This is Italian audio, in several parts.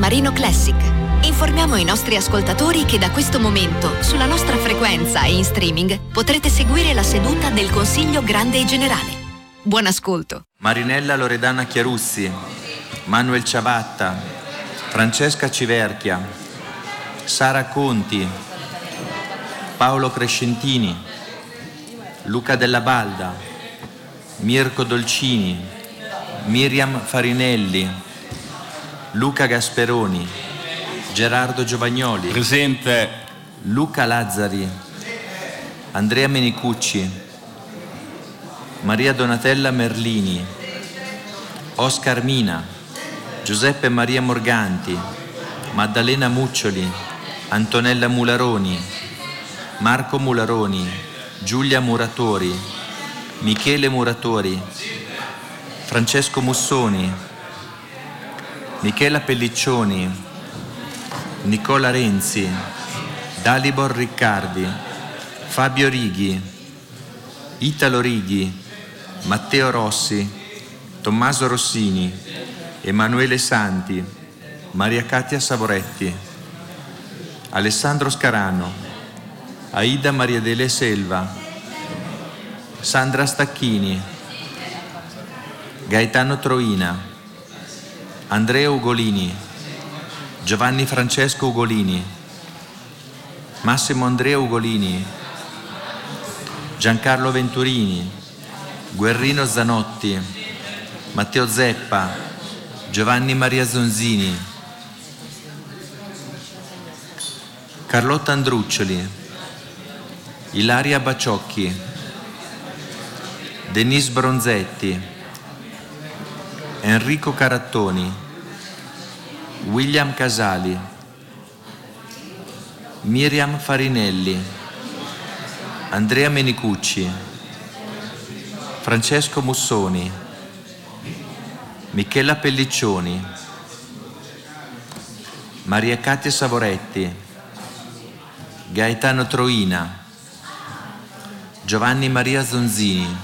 Marino Classic. Informiamo i nostri ascoltatori che da questo momento, sulla nostra frequenza e in streaming, potrete seguire la seduta del Consiglio Grande e Generale. Buon ascolto. Marinella Loredana Chiarussi, Manuel Ciabatta, Francesca Civerchia, Sara Conti, Paolo Crescentini, Luca Della Balda, Mirko Dolcini, Miriam Farinelli, Luca Gasperoni, Gerardo Giovagnoli. Presente. Luca Lazzari, Andrea Menicucci, Maria Donatella Merlini, Oscar Mina, Giuseppe Maria Morganti, Maddalena Muccioli, Antonella Mularoni, Marco Mularoni, Giulia Muratori, Michele Muratori, Francesco Mussoni, Michela Pelliccioni, Nicola Renzi, Dalibor Riccardi, Fabio Righi, Italo Righi, Matteo Rossi, Tommaso Rossini, Emanuele Santi, Maria Katia Savoretti, Alessandro Scarano, Aida Maria Dele Selva, Sandra Stacchini, Gaetano Troina, Andrea Ugolini, Giovanni Francesco Ugolini, Massimo Andrea Ugolini, Giancarlo Venturini, Guerrino Zanotti, Matteo Zeppa, Giovanni Maria Zonzini, Carlotta Andruccioli, Ilaria Baciocchi, Denise Bronzetti, Enrico Carattoni, William Casali, Miriam Farinelli, Andrea Menicucci, Francesco Mussoni, Michela Pelliccioni, Maria Katia Savoretti, Gaetano Troina, Giovanni Maria Zonzini.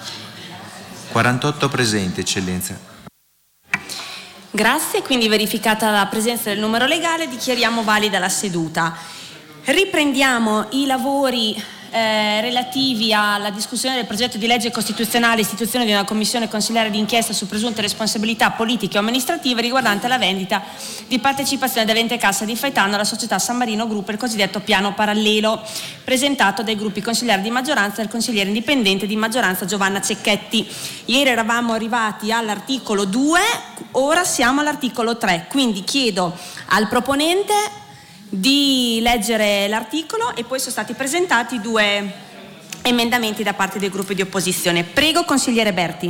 48 presenti, Eccellenza. Grazie, quindi verificata la presenza del numero legale dichiariamo valida la seduta. Riprendiamo i lavori relativi alla discussione del progetto di legge costituzionale istituzione di una commissione consiliare d'inchiesta su presunte responsabilità politiche o amministrative riguardante la vendita di partecipazione dell'ente Cassa di Faetano alla società San Marino Group, il cosiddetto piano parallelo, presentato dai gruppi consigliari di maggioranza e del consigliere indipendente di maggioranza Giovanna Cecchetti. Ieri eravamo arrivati all'articolo 2, ora siamo all'articolo 3, quindi chiedo al proponente di leggere l'articolo e poi sono stati presentati 2 emendamenti da parte dei gruppi di opposizione. Prego, consigliere Berti.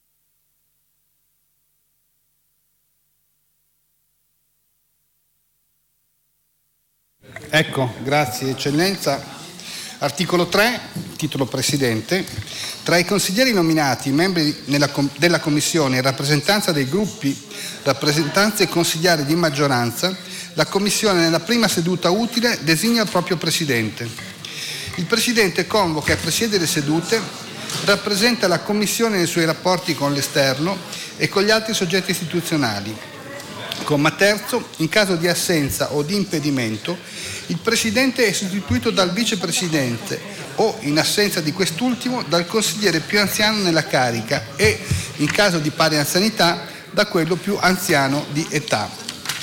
Ecco, grazie Eccellenza. Articolo 3, titolo Presidente. Tra i consiglieri nominati, membri della Commissione in rappresentanza dei gruppi, rappresentanze consigliari di maggioranza, la Commissione nella prima seduta utile designa il proprio Presidente. Il Presidente convoca e presiede le sedute, rappresenta la Commissione nei suoi rapporti con l'esterno e con gli altri soggetti istituzionali. Comma terzo, in caso di assenza o di impedimento, il Presidente è sostituito dal Vicepresidente o, in assenza di quest'ultimo, dal consigliere più anziano nella carica e, in caso di pari anzianità, da quello più anziano di età.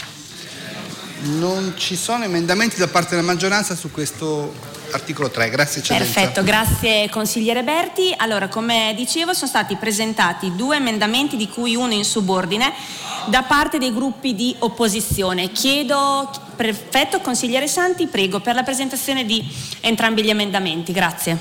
Non ci sono emendamenti da parte della maggioranza su questo articolo 3. Grazie Eccellenza. Perfetto, grazie consigliere Berti. Allora, come dicevo, sono stati presentati 2 emendamenti, di cui uno in subordine, da parte dei gruppi di opposizione. Chiedo, prefetto consigliere Santi, prego, per la presentazione di entrambi gli emendamenti. Grazie.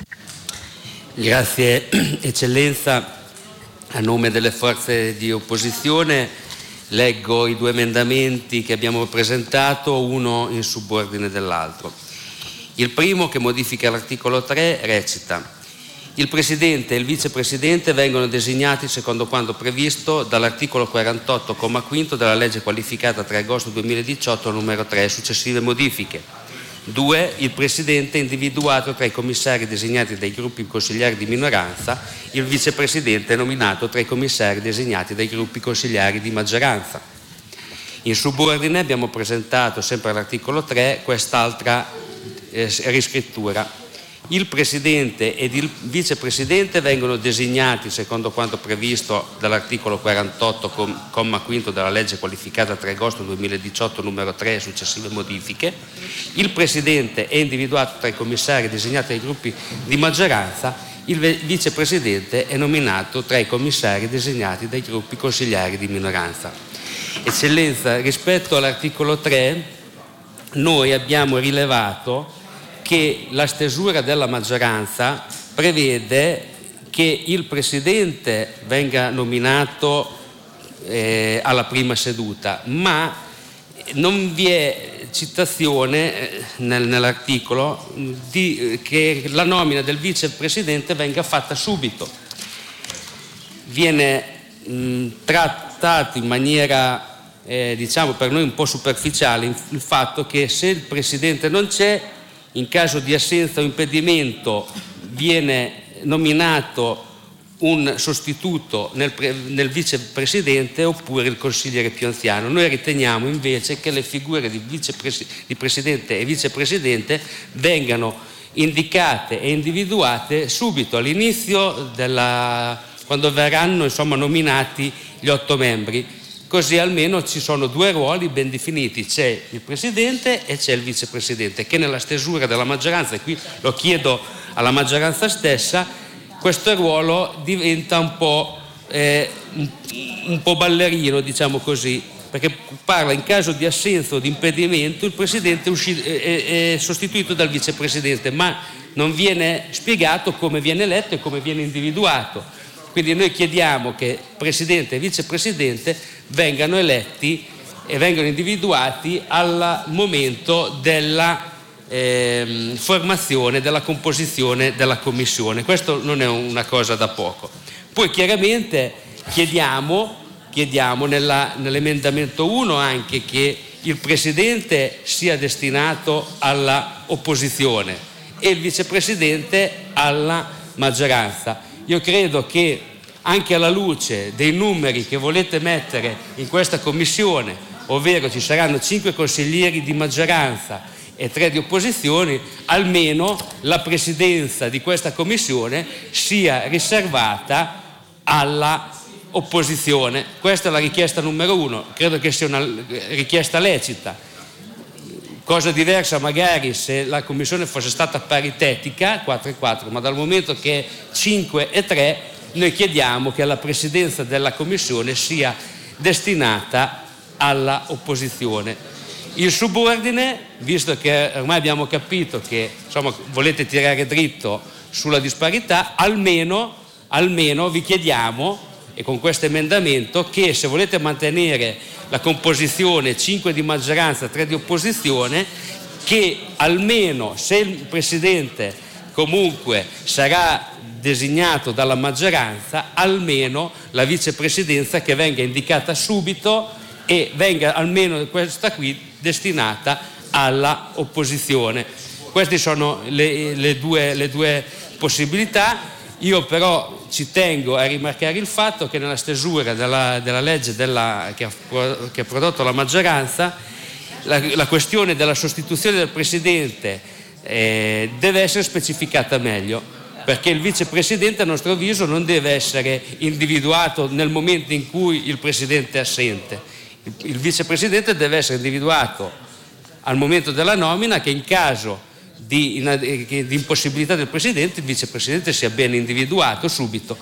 Grazie Eccellenza. A nome delle forze di opposizione leggo i 2 emendamenti che abbiamo presentato, uno in subordine dell'altro. Il primo, che modifica l'articolo 3, recita: il Presidente e il Vicepresidente vengono designati secondo quanto previsto dall'articolo 48, comma quinto della legge qualificata 3 agosto 2018 numero 3 e successive modifiche. 2. Il Presidente è individuato tra i commissari designati dai gruppi consigliari di minoranza, il Vicepresidente è nominato tra i commissari designati dai gruppi consigliari di maggioranza. In subordine abbiamo presentato, sempre all'articolo 3, quest'altra riscrittura. Il Presidente ed il Vicepresidente vengono designati secondo quanto previsto dall'articolo 48, comma quinto della legge qualificata 3 agosto 2018 numero 3 e successive modifiche. Il Presidente è individuato tra i commissari designati dai gruppi di maggioranza. Il Vicepresidente è nominato tra i commissari designati dai gruppi consigliari di minoranza. Eccellenza, rispetto all'articolo 3 noi abbiamo rilevato che la stesura della maggioranza prevede che il Presidente venga nominato alla prima seduta, ma non vi è citazione nell'articolo che la nomina del Vicepresidente venga fatta subito. Viene trattato in maniera diciamo per noi un po' superficiale il fatto che se il Presidente non c'è, in caso di assenza o impedimento viene nominato un sostituto nel Vicepresidente oppure il consigliere più anziano. Noi riteniamo invece che le figure di Presidente e Vicepresidente vengano indicate e individuate subito all'inizio quando verranno nominati gli 8 membri. Così almeno ci sono 2 ruoli ben definiti, c'è il Presidente e c'è il Vicepresidente, che nella stesura della maggioranza, e qui lo chiedo alla maggioranza stessa, questo ruolo diventa un po' ballerino, diciamo così, perché parla in caso di assenza o di impedimento il Presidente è sostituito dal Vicepresidente, ma non viene spiegato come viene eletto e come viene individuato. Quindi noi chiediamo che Presidente e Vicepresidente vengano eletti e vengano individuati al momento della formazione, della composizione della Commissione. Questo non è una cosa da poco. Poi chiaramente chiediamo nell'emendamento 1 anche che il Presidente sia destinato alla opposizione e il Vicepresidente alla maggioranza. Io credo che anche alla luce dei numeri che volete mettere in questa commissione, ovvero ci saranno 5 consiglieri di maggioranza e 3 di opposizione, almeno la presidenza di questa commissione sia riservata alla opposizione. Questa è la richiesta numero 1, credo che sia una richiesta lecita. Cosa diversa magari se la commissione fosse stata paritetica, 4-4, ma dal momento che è 5-3, noi chiediamo che la presidenza della commissione sia destinata alla opposizione. Il subordine, visto che ormai abbiamo capito che volete tirare dritto sulla disparità, almeno vi chiediamo, e con questo emendamento, che se volete mantenere la composizione 5 di maggioranza, 3 di opposizione, che almeno se il Presidente comunque sarà designato dalla maggioranza, almeno la Vicepresidenza che venga indicata subito e venga almeno questa qui destinata alla opposizione. Queste sono le due possibilità. Io però ci tengo a rimarcare il fatto che nella stesura della legge che ha prodotto la maggioranza la questione della sostituzione del Presidente deve essere specificata meglio, perché il Vicepresidente a nostro avviso non deve essere individuato nel momento in cui il Presidente è assente. Il Vicepresidente deve essere individuato al momento della nomina, che in caso di impossibilità del Presidente il Vicepresidente sia ben individuato subito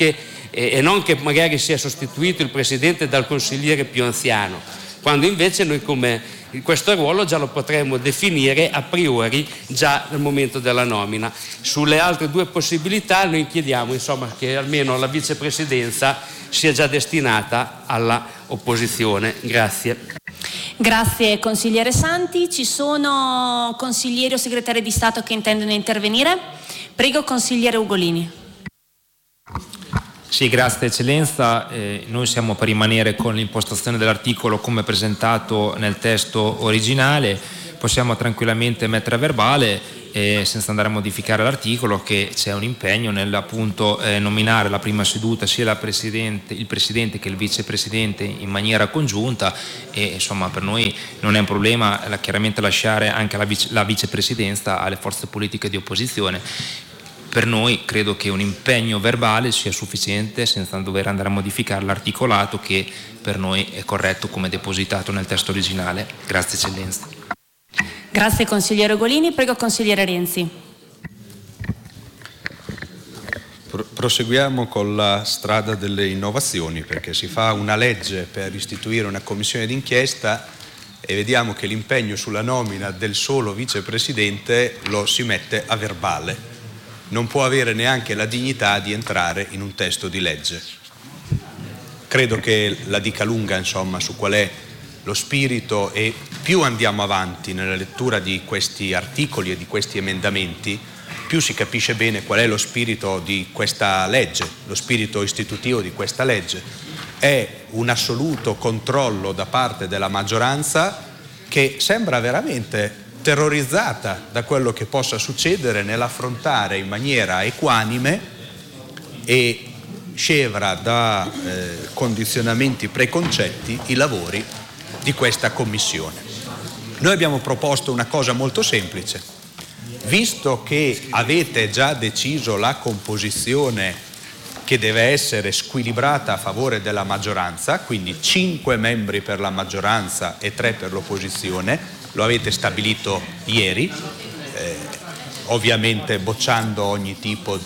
e non che magari sia sostituito il Presidente dal consigliere più anziano, quando invece noi questo ruolo già lo potremmo definire a priori già nel momento della nomina. Sulle altre 2 possibilità noi chiediamo che almeno la Vicepresidenza sia già destinata alla opposizione. Grazie. Grazie consigliere Santi. Ci sono consiglieri o segretari di Stato che intendono intervenire? Prego consigliere Ugolini. Sì, grazie Eccellenza. Noi siamo per rimanere con l'impostazione dell'articolo come presentato nel testo originale. Possiamo tranquillamente mettere a verbale senza andare a modificare l'articolo, che c'è un impegno nell'appunto nominare la prima seduta sia il presidente che il vicepresidente in maniera congiunta, e insomma per noi non è un problema chiaramente lasciare anche la vicepresidenza alle forze politiche di opposizione. Per noi credo che un impegno verbale sia sufficiente senza dover andare a modificare l'articolato, che per noi è corretto come depositato nel testo originale. Grazie Eccellenza. Grazie consigliere Ugolini, prego consigliere Renzi. Proseguiamo con la strada delle innovazioni, perché si fa una legge per istituire una commissione d'inchiesta e vediamo che l'impegno sulla nomina del solo vicepresidente lo si mette a verbale. Non può avere neanche la dignità di entrare in un testo di legge. Credo che la dica lunga, insomma, su qual è lo spirito, e più andiamo avanti nella lettura di questi articoli e di questi emendamenti, più si capisce bene qual è lo spirito di questa legge, lo spirito istitutivo di questa legge. È un assoluto controllo da parte della maggioranza, che sembra veramente terrorizzata da quello che possa succedere nell'affrontare in maniera equanime e scevra da condizionamenti preconcetti i lavori di questa commissione. Noi abbiamo proposto una cosa molto semplice: visto che avete già deciso la composizione che deve essere squilibrata a favore della maggioranza, quindi 5 membri per la maggioranza e 3 per l'opposizione, lo avete stabilito ieri, ovviamente bocciando ogni tipo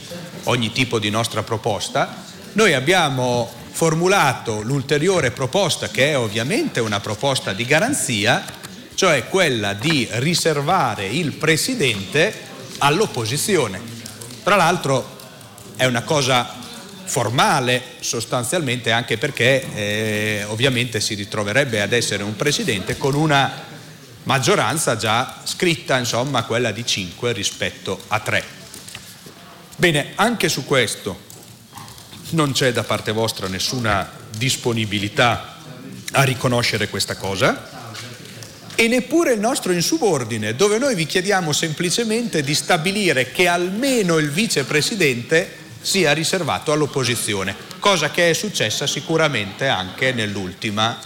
di nostra proposta, noi abbiamo formulato l'ulteriore proposta, che è ovviamente una proposta di garanzia, cioè quella di riservare il presidente all'opposizione. Tra l'altro è una cosa formale sostanzialmente, anche perché ovviamente si ritroverebbe ad essere un presidente con una maggioranza già scritta, insomma quella di 5 rispetto a 3. Bene, anche su questo non c'è da parte vostra nessuna disponibilità a riconoscere questa cosa, e neppure il nostro insubordine, dove noi vi chiediamo semplicemente di stabilire che almeno il vicepresidente sia riservato all'opposizione, cosa che è successa sicuramente anche nell'ultima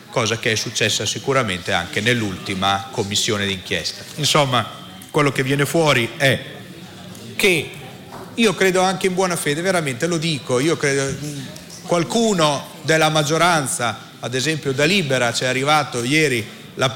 commissione d'inchiesta. Insomma, quello che viene fuori è che io credo, anche in buona fede, veramente lo dico, io credo qualcuno della maggioranza, ad esempio da Libera, ci è arrivato ieri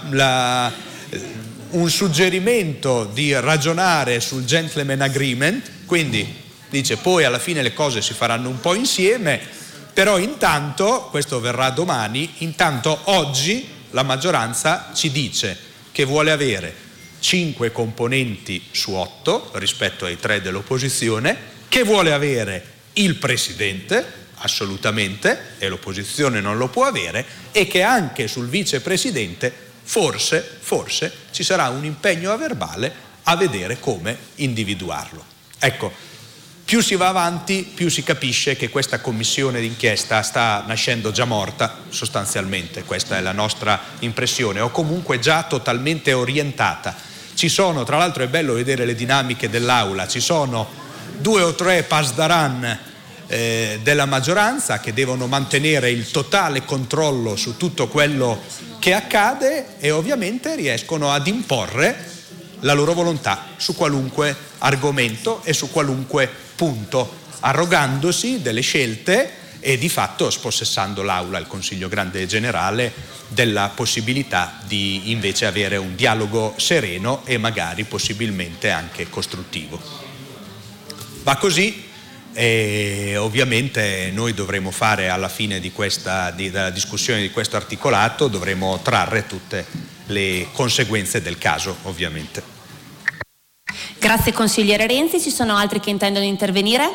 un suggerimento di ragionare sul gentleman agreement, quindi dice poi alla fine le cose si faranno un po' insieme, però intanto, questo verrà domani, intanto oggi la maggioranza ci dice che vuole avere 5 componenti su 8 rispetto ai 3 dell'opposizione, che vuole avere il presidente assolutamente, e l'opposizione non lo può avere, e che anche sul vicepresidente forse ci sarà un impegno a verbale a vedere come individuarlo. Ecco, più si va avanti, più si capisce che questa commissione d'inchiesta sta nascendo già morta, sostanzialmente, questa è la nostra impressione, o comunque già totalmente orientata. Ci sono, tra l'altro è bello vedere le dinamiche dell'aula, ci sono 2 o 3 pasdaran della maggioranza che devono mantenere il totale controllo su tutto quello che accade, e ovviamente riescono ad imporre la loro volontà su qualunque argomento e su qualunque punto, arrogandosi delle scelte e di fatto spossessando l'Aula, il Consiglio Grande e Generale, della possibilità di invece avere un dialogo sereno e magari possibilmente anche costruttivo. Va così, e ovviamente noi dovremo fare alla fine della discussione di questo articolato, dovremo trarre tutte le conseguenze del caso, ovviamente. Grazie consigliere Renzi, ci sono altri che intendono intervenire?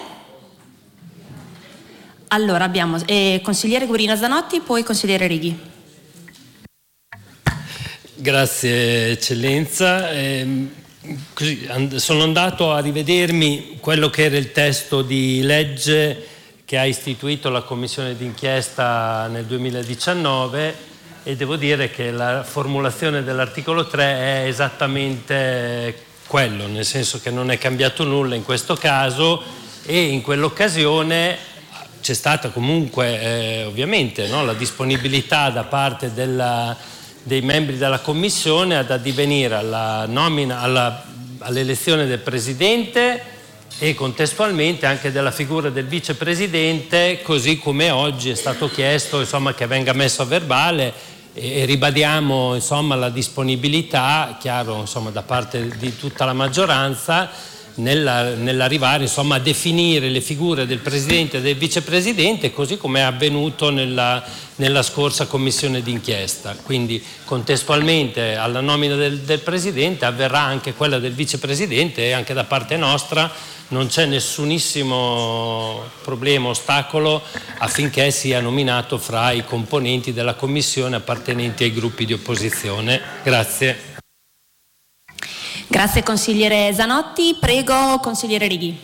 Allora abbiamo consigliere Guerino Zanotti, poi consigliere Righi. Grazie Eccellenza. Così, sono andato a rivedermi quello che era il testo di legge che ha istituito la commissione d'inchiesta nel 2019 e devo dire che la formulazione dell'articolo 3 è esattamente quello, nel senso che non è cambiato nulla in questo caso, e in quell'occasione c'è stata comunque ovviamente, no, la disponibilità da parte dei membri della Commissione ad addivenire alla nomina, all'elezione del Presidente e contestualmente anche della figura del Vicepresidente, così come oggi è stato chiesto, insomma, che venga messo a verbale, e ribadiamo, insomma, la disponibilità, chiaro, insomma, da parte di tutta la maggioranza nell'arrivare, insomma, a definire le figure del Presidente e del Vicepresidente, così come è avvenuto nella scorsa commissione d'inchiesta. Quindi contestualmente alla nomina del Presidente avverrà anche quella del Vicepresidente, e anche da parte nostra non c'è nessunissimo problema, ostacolo affinché sia nominato fra i componenti della Commissione appartenenti ai gruppi di opposizione. Grazie. Grazie consigliere Zanotti. Prego consigliere Righi.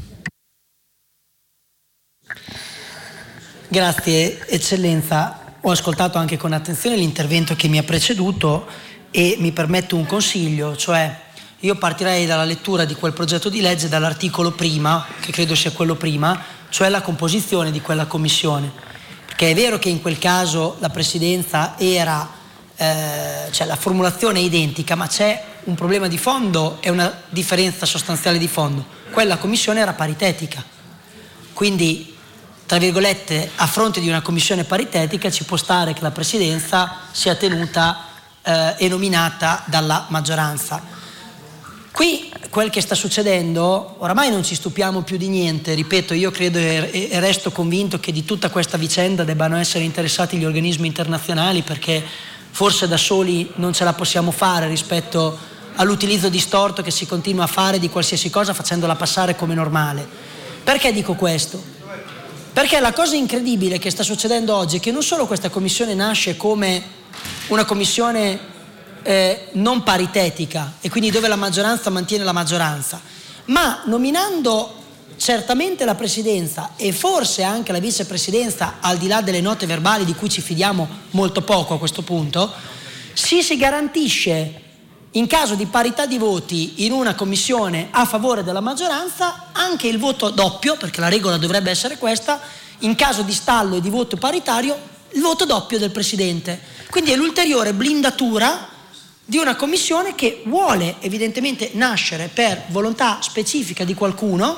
Grazie Eccellenza, ho ascoltato anche con attenzione l'intervento che mi ha preceduto e mi permetto un consiglio, cioè io partirei dalla lettura di quel progetto di legge dall'articolo prima, che credo sia quello prima, cioè la composizione di quella commissione, perché è vero che in quel caso la presidenza era cioè la formulazione è identica, ma c'è un problema di fondo e una differenza sostanziale di fondo. Quella commissione era paritetica, quindi tra virgolette a fronte di una commissione paritetica ci può stare che la presidenza sia tenuta e nominata dalla maggioranza. Qui quel che sta succedendo, oramai non ci stupiamo più di niente, ripeto, io credo e resto convinto che di tutta questa vicenda debbano essere interessati gli organismi internazionali, perché forse da soli non ce la possiamo fare rispetto all'utilizzo distorto che si continua a fare di qualsiasi cosa facendola passare come normale. Perché dico questo? Perché la cosa incredibile che sta succedendo oggi è che non solo questa commissione nasce come una commissione non paritetica e quindi dove la maggioranza mantiene la maggioranza, ma nominando certamente la presidenza e forse anche la vicepresidenza, al di là delle note verbali di cui ci fidiamo molto poco a questo punto, si garantisce in caso di parità di voti in una commissione a favore della maggioranza anche il voto doppio, perché la regola dovrebbe essere questa, in caso di stallo e di voto paritario il voto doppio del presidente. Quindi è l'ulteriore blindatura di una commissione che vuole evidentemente nascere per volontà specifica di qualcuno,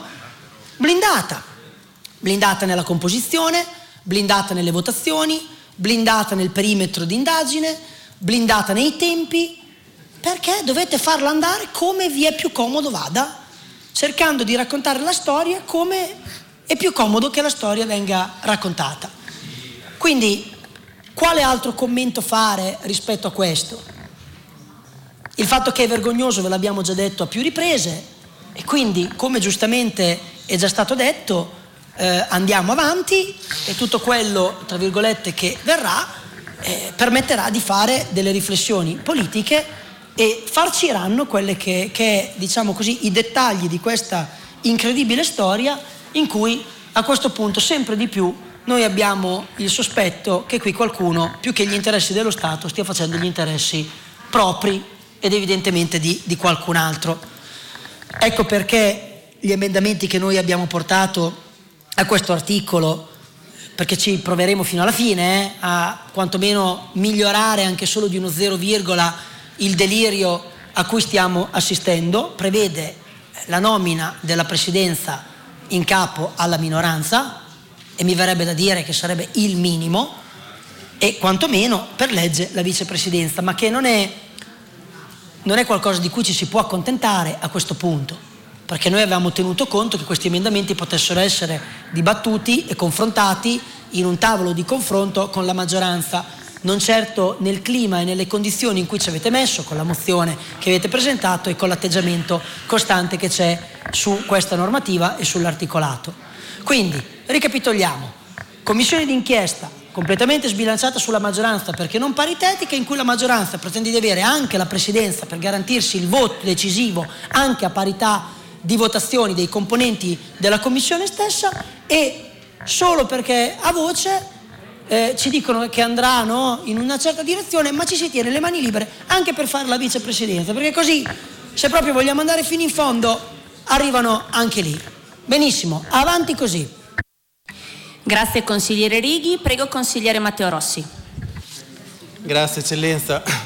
blindata nella composizione, blindata nelle votazioni, blindata nel perimetro di indagine, blindata nei tempi, perché dovete farla andare come vi è più comodo vada, cercando di raccontare la storia come è più comodo che la storia venga raccontata. Quindi quale altro commento fare rispetto a questo? Il fatto che è vergognoso ve l'abbiamo già detto a più riprese, e quindi, come giustamente è già stato detto, andiamo avanti e tutto quello, tra virgolette, che verrà permetterà di fare delle riflessioni politiche e farciranno quelle che diciamo così, i dettagli di questa incredibile storia in cui a questo punto sempre di più noi abbiamo il sospetto che qui qualcuno, più che gli interessi dello Stato, stia facendo gli interessi propri ed evidentemente di qualcun altro. Ecco perché gli emendamenti che noi abbiamo portato a questo articolo, perché ci proveremo fino alla fine a quantomeno migliorare anche solo di uno 0, il delirio a cui stiamo assistendo, prevede la nomina della presidenza in capo alla minoranza, e mi verrebbe da dire che sarebbe il minimo, e quantomeno per legge la vicepresidenza, ma che non è qualcosa di cui ci si può accontentare a questo punto, perché noi avevamo tenuto conto che questi emendamenti potessero essere dibattuti e confrontati in un tavolo di confronto con la maggioranza, non certo nel clima e nelle condizioni in cui ci avete messo, con la mozione che avete presentato e con l'atteggiamento costante che c'è su questa normativa e sull'articolato. Quindi, ricapitoliamo: commissione d'inchiesta completamente sbilanciata sulla maggioranza perché non paritetica, in cui la maggioranza pretende di avere anche la presidenza per garantirsi il voto decisivo anche a parità di votazioni dei componenti della commissione stessa, e solo perché a voce ci dicono che andranno in una certa direzione, ma ci si tiene le mani libere anche per fare la vicepresidenza, perché così Se proprio vogliamo andare fino in fondo, arrivano anche lì. Benissimo, avanti così. Grazie consigliere Righi, prego consigliere Matteo Rossi. Grazie eccellenza.